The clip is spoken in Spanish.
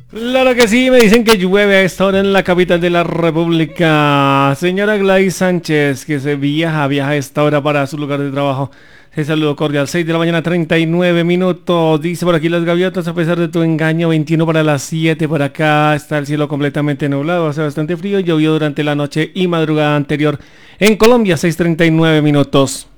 Claro que sí, me dicen que llueve a esta hora en la capital de la República. Señora Gladys Sánchez, que viaja a esta hora para su lugar de trabajo. Se saludo cordial, 6 de la mañana, 39 minutos. Dice por aquí las gaviotas, a pesar de tu engaño, 21 para las 7. Por acá está el cielo completamente nublado, hace bastante frío. Llovió durante la noche y madrugada anterior. En Colombia, 6:39 minutos.